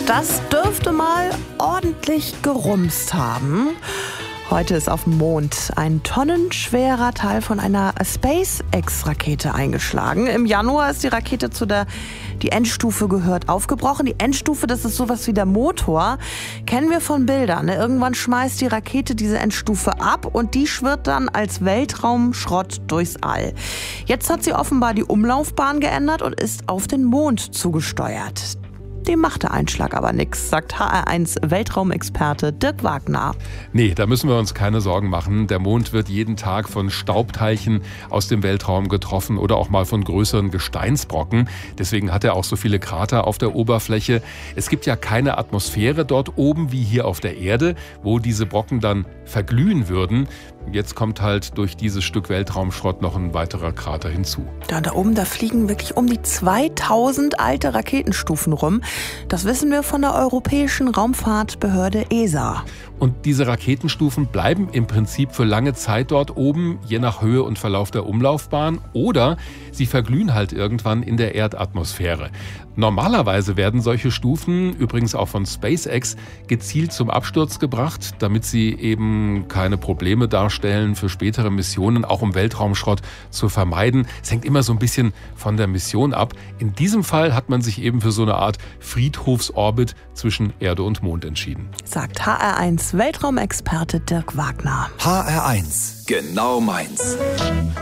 Das dürfte mal ordentlich gerumst haben. Heute ist auf dem Mond ein tonnenschwerer Teil von einer SpaceX-Rakete eingeschlagen. Im Januar ist die Rakete die Endstufe gehört, aufgebrochen. Die Endstufe, das ist sowas wie der Motor. Kennen wir von Bildern. Ne? Irgendwann schmeißt die Rakete diese Endstufe ab und die schwirrt dann als Weltraumschrott durchs All. Jetzt hat sie offenbar die Umlaufbahn geändert und ist auf den Mond zugesteuert. Dem macht der Einschlag aber nichts, sagt HR1-Weltraumexperte Dirk Wagner. Nee, da müssen wir uns keine Sorgen machen. Der Mond wird jeden Tag von Staubteilchen aus dem Weltraum getroffen oder auch mal von größeren Gesteinsbrocken. Deswegen hat er auch so viele Krater auf der Oberfläche. Es gibt ja keine Atmosphäre dort oben wie hier auf der Erde, wo diese Brocken dann verglühen würden. Jetzt kommt halt durch dieses Stück Weltraumschrott noch ein weiterer Krater hinzu. Ja, da oben, da fliegen wirklich um die 2000 alte Raketenstufen rum. Das wissen wir von der Europäischen Raumfahrtbehörde ESA. Und diese Raketenstufen bleiben im Prinzip für lange Zeit dort oben, je nach Höhe und Verlauf der Umlaufbahn. Oder sie verglühen halt irgendwann in der Erdatmosphäre. Normalerweise werden solche Stufen, übrigens auch von SpaceX, gezielt zum Absturz gebracht, damit sie eben keine Probleme darstellen für spätere Missionen, auch um Weltraumschrott zu vermeiden. Es hängt immer so ein bisschen von der Mission ab. In diesem Fall hat man sich eben für so eine Art Friedhofsorbit zwischen Erde und Mond entschieden. Sagt HR1-Weltraumexperte Dirk Wagner. HR1, genau meins.